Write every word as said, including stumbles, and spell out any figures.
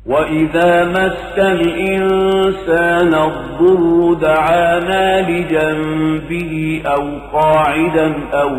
وإذا مس الإنسان الضر دعانا لجنبه أو قاعدا أو